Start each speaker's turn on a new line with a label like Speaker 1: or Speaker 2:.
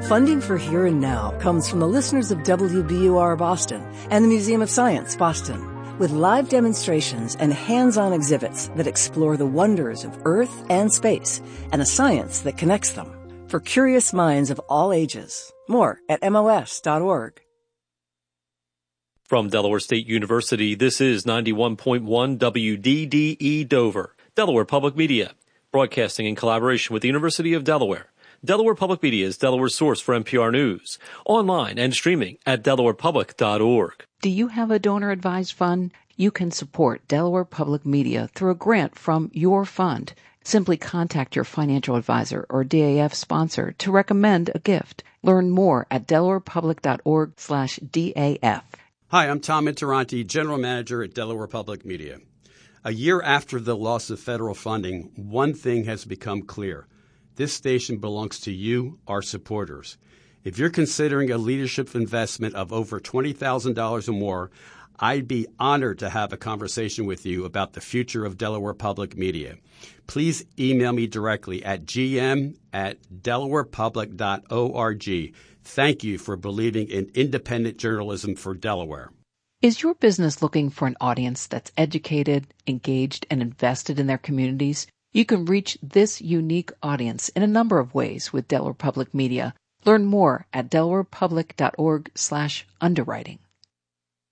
Speaker 1: Funding for Here and Now comes from the listeners of WBUR Boston and the Museum of Science, Boston, with live demonstrations and hands-on exhibits that explore the wonders of Earth and space and the science that connects them. For curious minds of all ages. More at MOS.org.
Speaker 2: From Delaware State University, this is 91.1 WDDE Dover, Delaware Public Media, broadcasting in collaboration with the University of Delaware. Delaware Public Media is Delaware's source for NPR News, online and streaming at delawarepublic.org.
Speaker 3: Do you have a donor-advised fund? You can support Delaware Public Media through a grant from your fund. Simply contact your financial advisor or DAF sponsor to recommend a gift. Learn more at delawarepublic.org/DAF.
Speaker 4: Hi, I'm Tom Interanti, General Manager at Delaware Public Media. A year after the loss of federal funding, one thing has become clear. This station belongs to you, our supporters. If you're considering a leadership investment of over $20,000 or more, I'd be honored to have a conversation with you about the future of Delaware Public Media. Please email me directly at gm@delawarepublic.org. Thank you for believing in independent journalism for Delaware.
Speaker 3: Is your business looking for an audience that's educated, engaged, and invested in their communities? You can reach this unique audience in a number of ways with Delaware Public Media. Learn more at delawarepublic.org/underwriting.